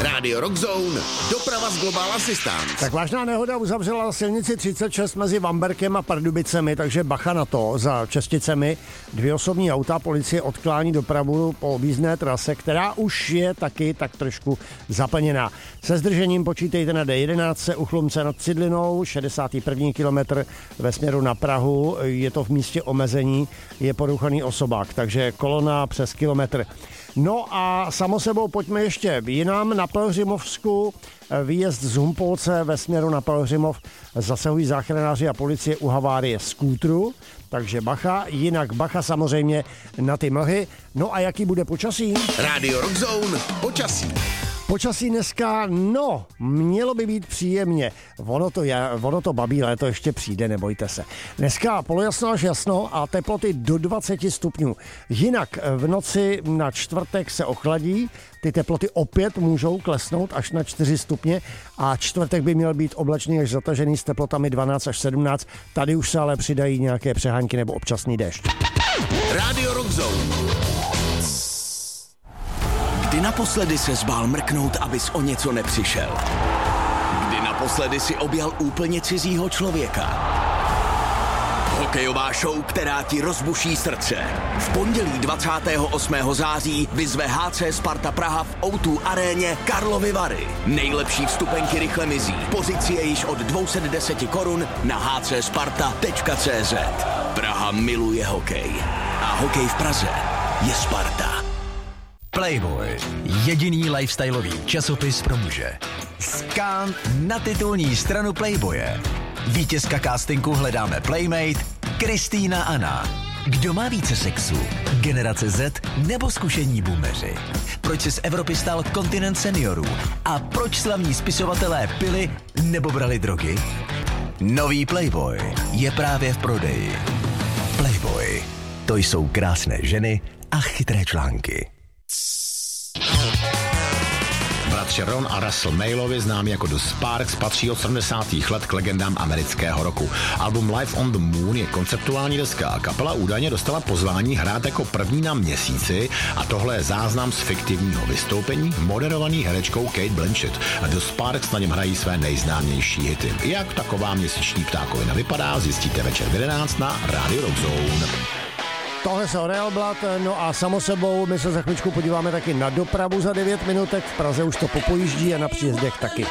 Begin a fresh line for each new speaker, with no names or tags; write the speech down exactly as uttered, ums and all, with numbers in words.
Rádio Rock Zone, doprava z Global Assistance.
Tak vážná nehoda uzavřela silnici třicet šest mezi Vamberkem a Pardubicemi, takže bacha na to. Za Česticemi dvě osobní auta, policie odklání dopravu po objízdné trase, která už je taky tak trošku zaplněná. Se zdržením počítejte na D jedenáct u Chlumce nad Cidlinou, šedesátý první kilometr ve směru na Prahu, je to v místě omezení, je poruchaný osobák, takže kolona přes kilometr. No a samo sebou pojďme ještě jinam na Pelhřimovsku, výjezd z Humpolce ve směru na Pelhřimov, zasahují záchranáři a policie u havárie skútru, takže bacha, jinak bacha samozřejmě na ty mlhy. No a jaký bude počasí?
Rádio Rock Zone, počasí.
Počasí dneska, no, mělo by být příjemně. Ono to, je, ono to babí léto ještě přijde, nebojte se. Dneska polojasno až jasno a teploty do dvacet stupňů. Jinak v noci na čtvrtek se ochladí, ty teploty opět můžou klesnout až na čtyři stupně a čtvrtek by měl být oblačný až zatažený s teplotami dvanáct až sedmnáct. Tady už se ale přidají nějaké přehánky nebo občasný déšť.
Rádio Rock Zone. Kdy naposledy se zbál mrknout, abys o něco nepřišel? Kdy naposledy si objal úplně cizího člověka? Hokejová show, která ti rozbuší srdce. V pondělí dvacátého osmého září vyzve H C Sparta Praha v O dva aréně Karlovy Vary. Nejlepší vstupenky rychle mizí. Pořiď si je již od dvě stě deset korun na h c sparta tečka c z. Praha miluje hokej. A hokej v Praze je Sparta.
Playboy, jediný lifestyleový časopis pro muže. Skán na titulní stranu Playboye. Vítězka castingu Hledáme Playmate, Kristýna Anna. Kdo má více sexu? Generace Z nebo zkušení boomeři? Proč se z Evropy stal kontinent seniorů? A proč slavní spisovatelé pili nebo brali drogy? Nový Playboy je právě v prodeji. Playboy, to jsou krásné ženy a chytré články.
Bratři Ron a Russell Mailovi, známí jako The Sparks, patří od sedmdesátých let k legendám amerického roku. Album Live on the Moon je konceptuální deska a kapela údajně dostala pozvání hrát jako první na Měsíci a tohle je záznam z fiktivního vystoupení moderovaný herečkou Kate Blanchett. The Sparks na něm hrají své nejznámější hity. Jak taková měsíční ptákovina vypadá, zjistíte večer v jedenáct na Radio Rock Zone.
Tohle se Real Blood, no a samo sebou my se za chvíličku podíváme taky na dopravu za devět minutek. V Praze už to popojíždí a na příjezdech taky.